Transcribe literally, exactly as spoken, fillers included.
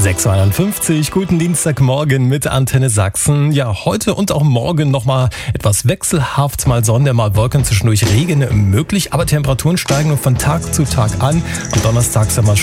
sechs Uhr einundfünfzig, guten Dienstagmorgen mit Antenne Sachsen. Ja, heute und auch morgen nochmal etwas wechselhaft, mal Sonne, mal Wolken, zwischendurch Regen möglich, aber Temperaturen steigen von Tag zu Tag an. Am Donnerstag sind wir